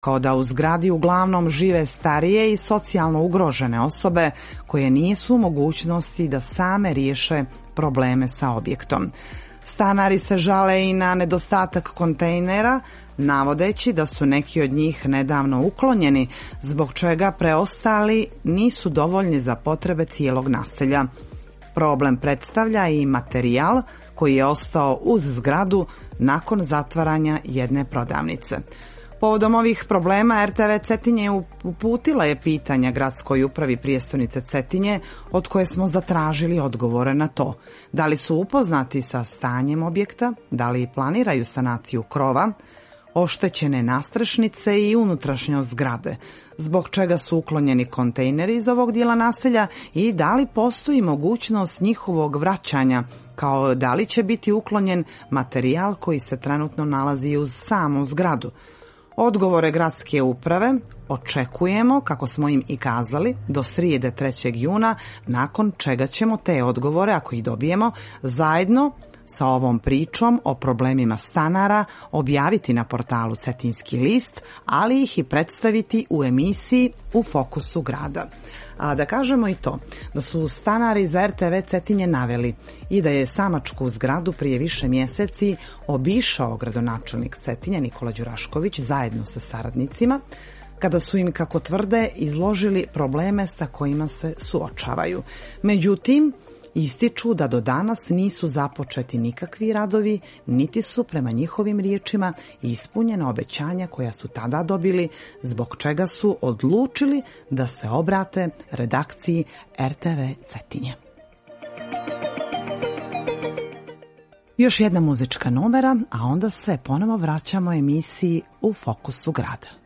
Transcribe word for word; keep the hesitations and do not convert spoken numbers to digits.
rekao da u zgradi uglavnom žive starije i socijalno ugrožene osobe koje nisu u mogućnosti da same riješe probleme sa objektom. Stanari se žale i na nedostatak kontejnera, navodeći da su neki od njih nedavno uklonjeni, zbog čega preostali nisu dovoljni za potrebe cijelog naselja. Problem predstavlja i materijal koji je ostao uz zgradu nakon zatvaranja jedne prodavnice. Povodom ovih problema er te ve Cetinje uputila je pitanja gradskoj upravi prijestolnice Cetinje, od koje smo zatražili odgovore na to. Da li su upoznati sa stanjem objekta, da li planiraju sanaciju krova, oštećene nastrešnice i unutrašnjost zgrade, zbog čega su uklonjeni kontejneri iz ovog dijela naselja i da li postoji mogućnost njihovog vraćanja, kao da li će biti uklonjen materijal koji se trenutno nalazi uz samu zgradu. Odgovore gradske uprave očekujemo, kako smo im i kazali, do srijede trećeg juna, nakon čega ćemo te odgovore, ako ih dobijemo, zajedno sa ovom pričom o problemima stanara objaviti na portalu Cetinski list, ali ih i predstaviti u emisiji U fokusu grada. A da kažemo i to, da su stanari za er te ve Cetinje naveli i da je samačku zgradu prije više mjeseci obišao gradonačelnik Cetinja Nikola Đurašković zajedno sa saradnicima, kada su im, kako tvrde, izložili probleme sa kojima se suočavaju. Međutim, ističu da do danas nisu započeti nikakvi radovi, niti su prema njihovim riječima ispunjena obećanja koja su tada dobili, zbog čega su odlučili da se obrate redakciji er te ve Cetinje. Još jedna muzička numera, a onda se ponovo vraćamo emisiji U fokusu grada.